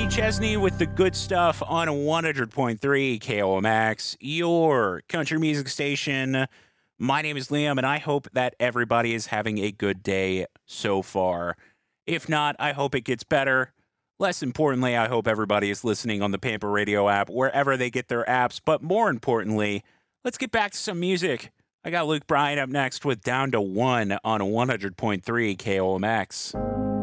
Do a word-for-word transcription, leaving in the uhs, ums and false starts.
Kenny Chesney with the good stuff on one hundred point three K O M X, your country music station. My name is Liam, and I hope that everybody is having a good day so far. If not, I hope it gets better. Less importantly, I hope everybody is listening on the Pamper Radio app, wherever they get their apps. But more importantly, let's get back to some music. I got Luke Bryan up next with Down to One on one hundred point three K O M X.